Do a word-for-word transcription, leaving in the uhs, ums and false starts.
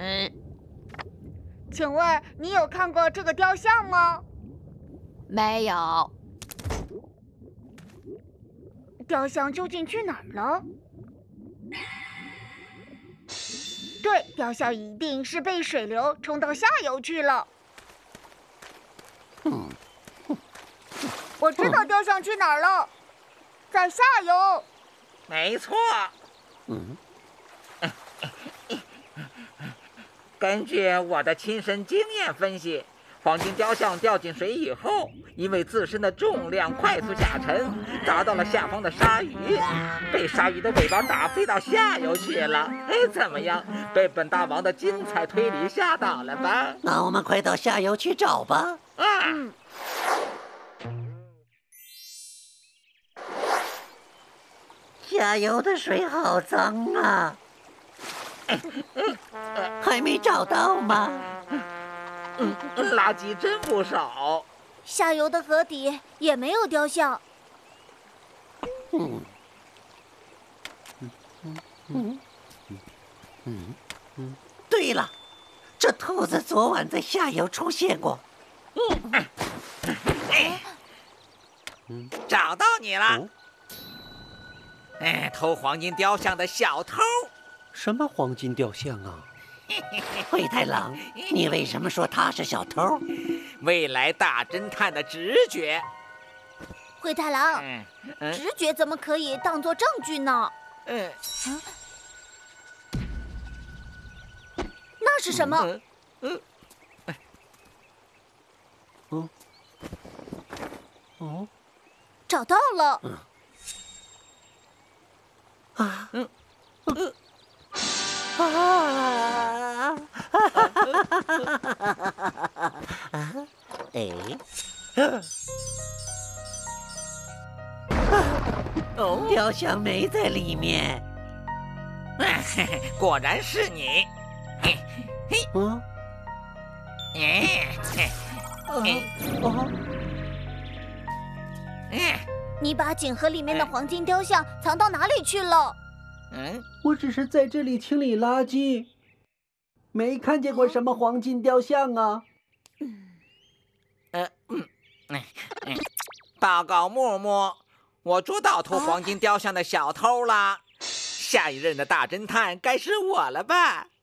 嗯， 请问你有看过这个雕像吗？ 没有。 雕像究竟去哪儿了？对，雕像一定是被水流冲到下游去了。 嗯， 我知道雕像去哪儿了，在下游。 没错。 嗯， 根据我的亲身经验分析，黄金雕像掉进水以后，因为自身的重量快速下沉，砸到了下方的鲨鱼，被鲨鱼的尾巴打飞到下游去了。哎，怎么样？被本大王的精彩推理吓倒了吧？ 那我们快到下游去找吧。 啊！ 嗯， 下游的水好脏啊！还没找到吗？ 嗯，垃圾真不少。 下游的河底也没有雕像。 嗯，嗯嗯嗯嗯嗯。对了，这兔子昨晚在下游出现过。 嗯，哎， 嗯， 找到你了。 哦， 哎，偷黄金雕像的小偷。 什么黄金雕像啊？灰太狼，你为什么说他是小偷？ 未来大侦探的直觉。 灰太狼， 嗯嗯直觉怎么可以当作证据呢？ 嗯， 那是什么？ 嗯嗯嗯，哦， 找到了。 啊， 嗯嗯，啊，哎， 哦， 雕像没在里面。 嘿嘿，果然是你。嘿嘿， 嗯， 哎嘿，哎哦， 哎你把锦盒里面的黄金雕像藏到哪里去了？ 嗯， 我只是在这里清理垃圾，没看见过什么黄金雕像啊。 呃嗯，哎哎，报告木木，我捉到偷黄金雕像的小偷啦！下一任的大侦探该是我了吧？